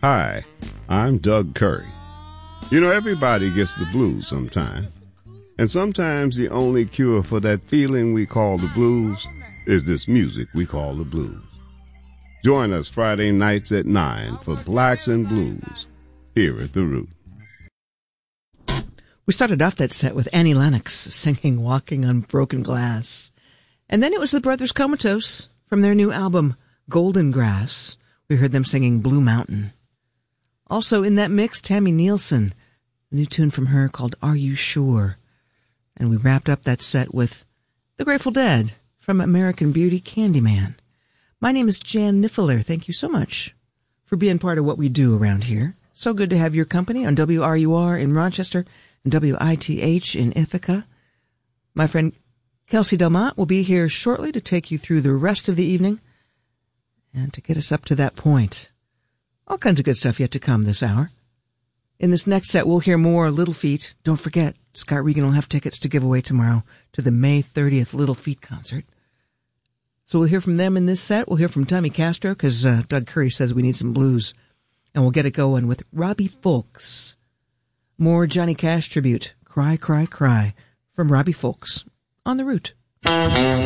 Hi, I'm Doug Curry. You know, everybody gets the blues sometime. And sometimes the only cure for that feeling we call the blues is this music we call the blues. Join us Friday nights at 9 for Blacks and Blues here at The Root. We started off that set with Annie Lennox singing Walking on Broken Glass. And then it was the Brothers Comatose from their new album, Golden Grass. We heard them singing Blue Mountain. Also in that mix, Tammy Nielsen, a new tune from her called Are You Sure? And we wrapped up that set with The Grateful Dead from American Beauty, Candyman. My name is Jan Niffler. Thank you so much for being part of what we do around here. So good to have your company on WRUR in Rochester and WITH in Ithaca. My friend Kelsey Delmont will be here shortly to take you through the rest of the evening and to get us up to that point. All kinds of good stuff yet to come this hour. In this next set, we'll hear more Little Feat. Don't forget, Scott Regan will have tickets to give away tomorrow to the May 30th Little Feat concert. So we'll hear from them in this set. We'll hear from Tommy Castro because Doug Curry says we need some blues. And we'll get it going with Robbie Fulks. More Johnny Cash tribute, Cry, Cry, Cry, from Robbie Fulks on The Root.